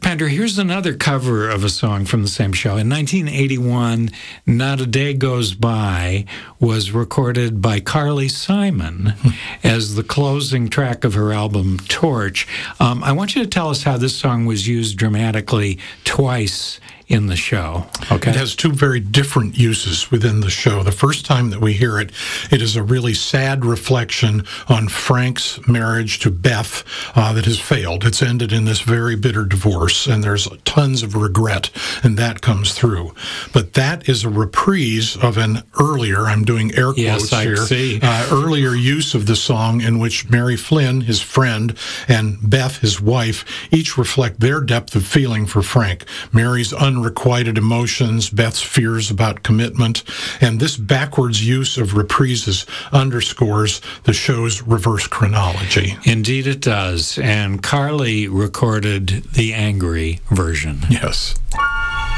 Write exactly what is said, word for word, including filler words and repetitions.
Carpenter, here's another cover of a song from the same show. In nineteen eighty-one, Not a Day Goes By was recorded by Carly Simon as the closing track of her album Torch. Um, I want you to tell us how this song was used dramatically twice in the show. Okay. It has two very different uses within the show. The first time that we hear it, it is a really sad reflection on Frank's marriage to Beth uh, that has failed. It's ended in this very bitter divorce, and there's tons of regret, and that comes through. But that is a reprise of an earlier, I'm doing air quotes yes, I here, see. Uh, earlier use of the song in which Mary Flynn, his friend, and Beth, his wife, each reflect their depth of feeling for Frank. Mary's un unrequited emotions, Beth's fears about commitment, and this backwards use of reprises underscores the show's reverse chronology. Indeed it does, and Carly recorded the angry version. Yes.